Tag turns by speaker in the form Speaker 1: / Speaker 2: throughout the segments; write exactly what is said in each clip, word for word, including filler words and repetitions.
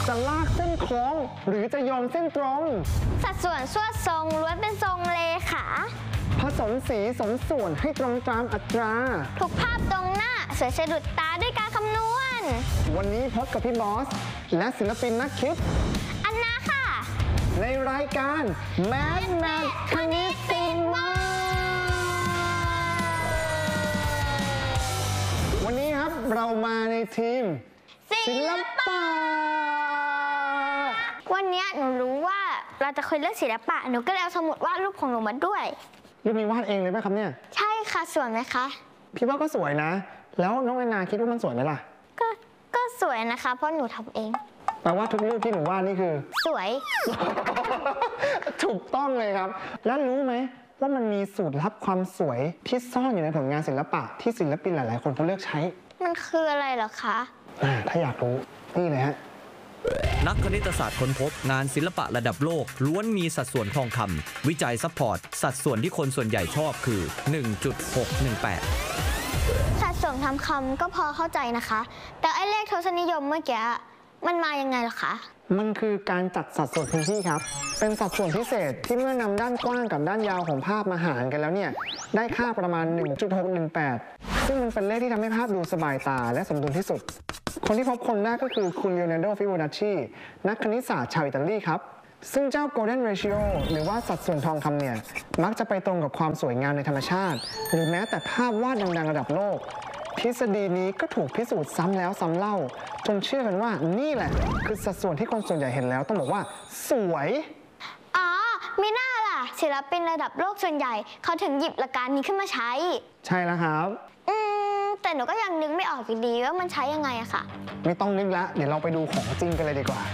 Speaker 1: จะลากเส้นโค้งหรือจะโยนเส้นตรง
Speaker 2: สัดส่วนส่วนทรงล้วนเป็นทรงเลขา
Speaker 1: ผสมสีสมส่วนให้ตรงตามอัตรา
Speaker 2: ทุกภาพตรงหน้าสวยสะดุดตาด้วยการคำนวณ
Speaker 1: วันนี้พบกับพี่บอสและศิลปินนักคิด
Speaker 2: อันนาค่ะ
Speaker 1: ในรายการแมทแมทคณิตศิลป์วันนี้ครับเรามาในทีมศิลปะ
Speaker 2: วันนี้หนูรู้ว่าเราจะคุยเรื่องศิลปะหนูก็เลยเอาสมุดวาดรูปของหนูมาด้วย
Speaker 1: รูปนี้วาดเองเลยไหมครับเนี่ย
Speaker 2: ใช่ค่ะสวยไหมคะ
Speaker 1: พี่ว่าก็สวยนะแล้วน้องแอนนาคิดว่ามันสวยไหมล่ะ
Speaker 2: ก็ก็สวยนะคะเพราะหนูทำเอง
Speaker 1: แปลว่าทุกรูปที่หนูวาดนี่คือ
Speaker 2: สวย
Speaker 1: ถูกต้องเลยครับแล้วรู้ไหมว่ามันมีสูตรลับความสวยที่ซ่อนอยู่ในผลงานศิลปะที่ศิลปินหลายๆคนเขาเลือกใช้
Speaker 2: มันคืออะไรเหรอคะ
Speaker 1: ถ้าอยากรู้นี่เลยฮะ
Speaker 3: นักคณิตศาสตร์ค้นพบงานศิลปะระดับโลกล้วนมีสัดส่วนทองคำวิจัยซัพพอร์ตสัดส่วนที่คนส่วนใหญ่ชอบคือ หนึ่งจุดหกหนึ่งแปด
Speaker 2: สัดส่วนทำคำก็พอเข้าใจนะคะแต่ไอ้เลขทศนิยมเมื่อกี้มันมายังไงล่ะคะ
Speaker 1: มันคือการจัดสัดส่วนพื้นที่ครับเป็นสัดส่วนพิเศษที่เมื่อนำด้านกว้างกับด้านยาวของภาพมาหารกันแล้วเนี่ยได้ค่าประมาณ หนึ่งจุดหกหนึ่งแปด ซึ่งมันเป็นเลขที่ทำให้ภาพดูสบายตาและสมดุลที่สุดคนที่พบคนแรกก็คือคุณเลโอนาร์โด ฟิโบนัชชีนักคณิตศาสตร์ชาวอิตาลีครับซึ่งเจ้า Golden Ratio หรือว่าสัดส่วนทองคำเนี่ยมักจะไปตรงกับความสวยงามในธรรมชาติหรือแม้แต่ภาพวาดดังๆระดับโลกทฤษฎีนี้ก็ถูกพิสูจน์ซ้ำแล้วซ้ำเล่าจนเชื่อกันว่านี่แหละคือสัดส่วนที่คนส่วนใหญ่เห็นแล้วต้องบอกว่าสวย
Speaker 2: อ๋อมีหน้าล่ะศิลปินระดับโลกส่วนใหญ่เขาถึงหยิบหลักการนี้ขึ้นมาใช้
Speaker 1: ใช่แล้วครับ
Speaker 2: อืมแต่หนูก็ยังนึกไม่ออกอยู่ดีว่ามันใช้ยังไงอะค่ะ
Speaker 1: ไม่ต้องนึกละเดี๋ยวเราไปดูของจริงกันเลยดีกว่า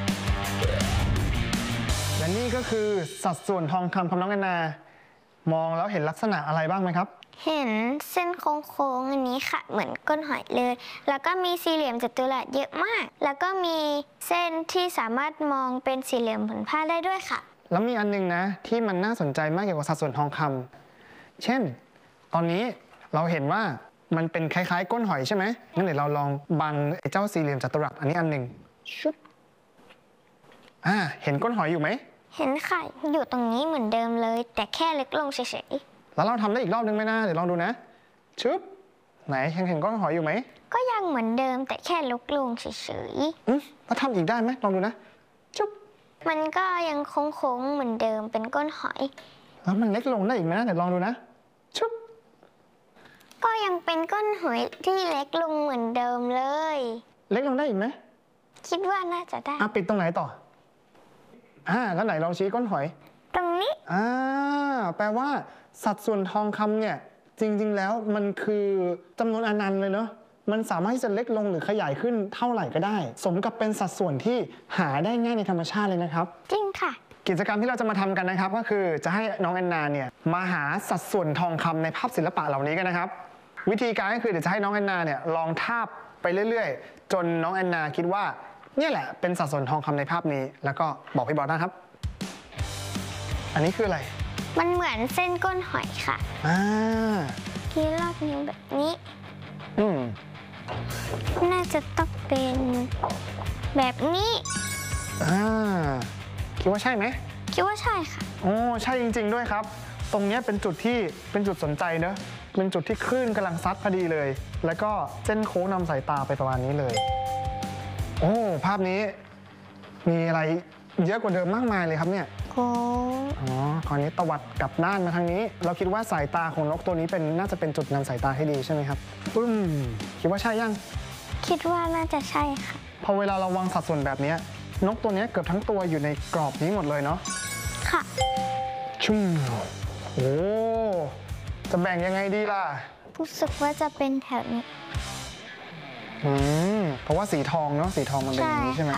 Speaker 1: และนี่ก็คือสัดส่วนทองคำครับน้องแอนนามองแล้วเห็นลักษณะอะไรบ้างไหมครับ
Speaker 2: เห็นเส้นโค้งๆอันนี้ค่ะเหมือนก้นหอยเลยแล้วก็มีสี่เหลี่ยมจัตุรัสเยอะมากแล้วก็มีเส้นที่สามารถมองเป็นสี่เหลี่ยมผืนผ้าได้ด้วยค่ะ
Speaker 1: แล้วมีอันนึงนะที่มันน่าสนใจมากเกี่ยวกับสัดส่วนทองคำเช่นตอนนี้เราเห็นว่ามันเป็นคล้ายๆก้นหอยใช่ไหมงั้นเดี๋ยวเราลองบังไอ้เจ้าสี่เหลี่ยมจัตุรัสอันนี้อันหนึ่งชุบอ่าเห็นก้นหอยอยู่ไหม
Speaker 2: เห็นค่ะอยู่ตรงนี้เหมือนเดิมเลยแต่แค่เล็กลงเฉย
Speaker 1: ๆแล้วเราทำได้อีกรอบนึงไหมนะเดี๋ยวลองดูนะชุบไหนยังเห็นก้นหอยอยู่ไหม
Speaker 2: ก็ยังเหมือนเดิมแต่แค่เล็กลงเฉย
Speaker 1: ๆอืมแล้วทำอีกได้ไหมลองดูนะชุบ
Speaker 2: มันก็ยังโค้งๆเหมือนเดิมเป็นก้นหอย
Speaker 1: แล้วมันเล็กลงได้อีกไหมนะเดี๋ยวลองดูนะชุบ
Speaker 2: ก็ยังเป็นก้นหอยที่เล็กลงเหมือนเดิมเลย
Speaker 1: เล็กลงได้อีกไหม
Speaker 2: คิดว่าน่าจะได้
Speaker 1: อ่ะปิดตรงไหนต่ออ่าแล้วไหนลองชี้ก้นหอย
Speaker 2: ตรงนี้
Speaker 1: อ่าแปลว่าสัดส่วนทองคำเนี่ยจริงๆแล้วมันคือจำนวนอนันต์เลยเนาะมันสามารถที่จะเล็กลงหรือขยายขึ้นเท่าไหร่ก็ได้สมกับเป็นสัดส่วนที่หาได้ง่ายในธรรมชาติเลยนะครับ
Speaker 2: จริงค่ะ
Speaker 1: กิจกรรมที่เราจะมาทำกันนะครับก็คือจะให้น้องแอนนาเนี่ยมาหาสัดส่วนทองคำในภาพศิลปะเหล่านี้กันนะครับวิธีการก็คือเดี๋ยวจะให้น้องแอนนาเนี่ยลองทาบไปเรื่อยๆจนน้องแอนนาคิดว่าเนี่ยแหละเป็นสัดส่วนทองคำในภาพนี้แล้วก็บอกพี่บอสนะครับอันนี้คืออะไร
Speaker 2: มันเหมือนเส้นก้นหอยค่ะ
Speaker 1: อ่า
Speaker 2: ที่ลากนิ้วแบบนี้
Speaker 1: อืม
Speaker 2: น่าจะต้องเป็นแบบนี้
Speaker 1: อ่าคิดว่าใช่ไหม
Speaker 2: คิดว่าใช่ค่ะ
Speaker 1: โอ้ใช่จริงๆด้วยครับตรงนี้เป็นจุดที่เป็นจุดสนใจเนอะเป็นจุดที่คลื่นกำลังซัดพอดีเลยแล้วก็เส้นโค้งนำสายตาไปประมาณนี้เลยโอ้ภาพนี้มีอะไรเยอะกว่าเดิมมากมายเลยครับเนี่ย
Speaker 2: โค้ง
Speaker 1: อ๋อคราวนี้ตวัดกลับด้านมาทางนี้เราคิดว่าสายตาของนกตัวนี้เป็นน่าจะเป็นจุดนำสายตาให้ดีใช่ไหมครับปึ้มคิดว่าใช่ยัง
Speaker 2: คิดว่าน่าจะใช่ค่ะ
Speaker 1: พอเวลาเราวางสัดส่วนแบบนี้นกตัวนี้เกือบทั้งตัวอยู่ในกรอบนี้หมดเลยเนาะ
Speaker 2: ค่ะ
Speaker 1: ชุ่มโอ้จะแบ่งยังไงดีล่ะ
Speaker 2: รู้สึกว่าจะเป็นแถวนี้
Speaker 1: อืมเพราะว่าสีทองเนาะสีทองมันเป็นอย่างนี้ใช่ไหม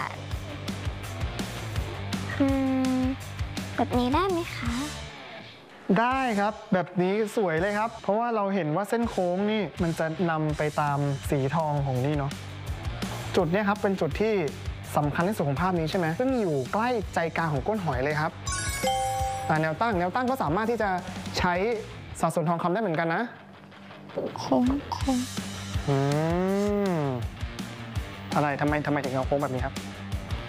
Speaker 2: อืมแบบนี้ได้ไหมคะ
Speaker 1: ได้ครับแบบนี้สวยเลยครับเพราะว่าเราเห็นว่าเส้นโค้งนี่มันจะนำไปตามสีทองของนี่เนาะจุดนี้ครับเป็นจุดที่สำคัญที่สุดของภาพนี้ใช่ไหมซึ่งอยู่ใกล้ใจกลางของก้นหอยเลยครับแนวตั้งแนวตั้งก็สามารถที่จะใช้สัดส่วนทองคำได้เหมือนกันนะ
Speaker 2: โค้งโค้ง
Speaker 1: อืมอะไรทำไมทำไมถึงเอาโค้งแบบนี้ครับ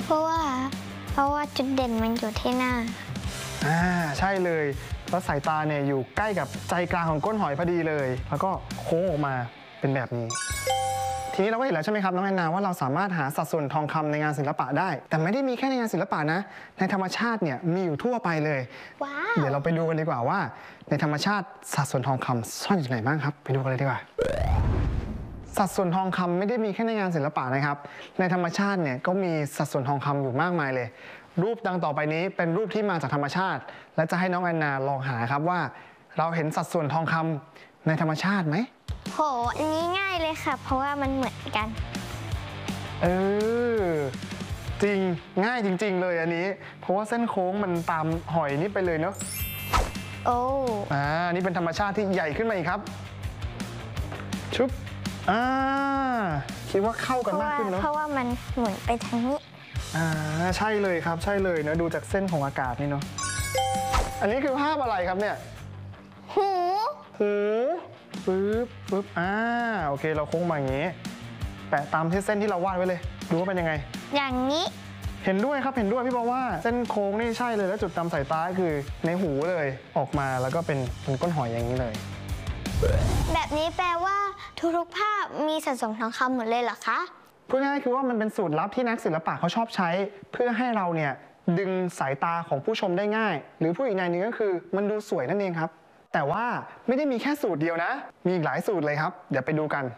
Speaker 2: เพราะว่าเพราะว่าจุดเด่นมันอยู่ที่หน้า
Speaker 1: อ่าใช่เลยแล้วสายตาเนี่ยอยู่ใกล้กับใจกลางของก้นหอยพอดีเลย แล้วก็โค้งออกมาเป็นแบบนี้ ทีนี้เราก็เห็นแล้วใช่ไหมครับน้องแอนนาว่าเราสามารถหาสัดส่วนทองคำในงานศิลปะได้ แต่ไม่ได้มีแค่ในงานศิลปะนะในธรรมชาติเนี่ยมีอยู่ทั่วไปเลย
Speaker 2: ว้าว
Speaker 1: เดี๋ยวเราไปดูกันดีกว่าว่าในธรรมชาติสัดส่วนทองคำซ่อนอยู่ไหนบ้างครับไปดูกันเลยดีกว่าสัดส่วนทองคำไม่ได้มีแค่ในงานศิลปะนะครับในธรรมชาติเนี่ยก็มีสัดส่วนทองคำอยู่มากมายเลย รูปดังต่อไปนี้เป็นรูปที่มาจากธรรมชาติ และจะให้น้องแอนนาลองหาครับว่า เราเห็นสัดส่วนทองคำในธรรมชาติไหม
Speaker 2: โหอันนี้ง่ายเลยค่ะ เพราะว่ามันเหมือนกัน
Speaker 1: เออจริงง่ายจริงๆเลยอันนี้เพราะว่าเส้นโค้งมันตามหอยนี่ไปเลยเนาะ
Speaker 2: โอ้
Speaker 1: อ่านี่เป็นธรรมชาติที่ใหญ่ขึ้นมาอีกครับชุบอ่าคิดว่าเข้ากันมากขึ้นเนาะ
Speaker 2: เพราะว่ามันหมุนไปทางนี้
Speaker 1: อ่าใช่เลยครับใช่เลยนะดูจากเส้นของอากาศนี่เนาะอันนี้คือภาพอะไรครับเนี่ย
Speaker 2: หู
Speaker 1: หูปึ๊บปึ๊บอ่าโอเคเราโค้งมาอย่างงี้แปะตามที่เส้นที่เราวาดไว้เลยดูว่าเป็นยังไง
Speaker 2: อย่างนี้
Speaker 1: เห็นด้วยครับเห็นด้วยพี่บอกว่าเส้นโค้งนี่ใช่เลยแล้วจุดตามสายตาคือในหูเลยออกมาแล้วก็เป็นเป็นก้นหอยอย่างนี้เลย
Speaker 2: แบบนี้แปลว่าทุกๆภาพมีสัดส่วนทองคำหมดเลยเหรอคะ
Speaker 1: พูดง่ายๆคือว่ามันเป็นสูตรลับที่นักศิลปะเขาชอบใช้ เพื่อให้เราเนี่ยดึงสายตาของผู้ชมได้ง่าย หรือผู้อีกในหนึงก็คือมันดูสวยนั่นเองครับแต่ว่าไม่ได้มีแค่สูตรเดียวนะมีอีกหลายสูตรเลยครับเดี๋ยวไปดูกัน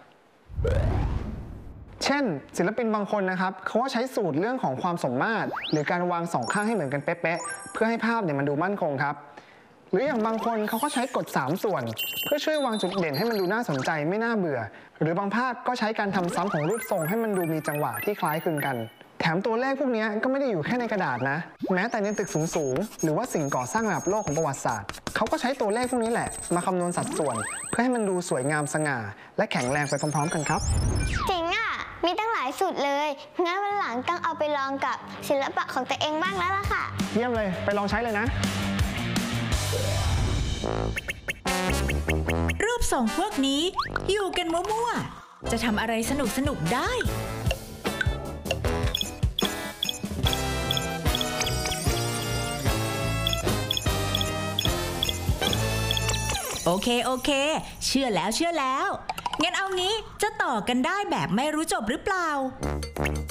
Speaker 1: เช่นศิลปินบางคนนะครับเขาก็ใช้สูตรเรื่องของความสมมาตรหรือการวางสองข้างให้เหมือนกันเป๊ะๆเพื่อให้ภาพเนี่ยมันดูมั่นคงครับหรืออย่างบางคนเขาก็ใช้กฎสามส่วนเพื่อช่วยวางจุดเด่นให้มันดูน่าสนใจไม่น่าเบื่อหรือบางภาพก็ใช้การทำซ้ำของรูปทรงให้มันดูมีจังหวะที่คล้ายคลึงกันแถมตัวเลขพวกนี้ก็ไม่ได้อยู่แค่ในกระดาษนะแม้แต่ในตึกสูงๆหรือว่าสิ่งก่อสร้างระดับโลกของประวัติศาสตร์เขาก็ใช้ตัวเลขพวกนี้แหละมาคำนวณสัดส่วนเพื่อให้มันดูสวยงามสง่าและแข็งแรงไปพร้อมๆกันครับ
Speaker 2: เจ๋งอ่ะมีตั้งหลายสูตรเลยงั้นวันหลังต้องเอาไปลองกับศิลปะของตัวเองบ้างแล้วล่ะค่ะ
Speaker 1: เยี่ยมเลยไปลองใช้เลยนะ
Speaker 4: รูปทรงพวกนี้อยู่กันมั่วๆจะทำอะไรสนุกสนุกได้โอเคโอเคเชื่อแล้วเชื่อแล้วงั้นเอางี้จะต่อกันได้แบบไม่รู้จบหรือเปล่า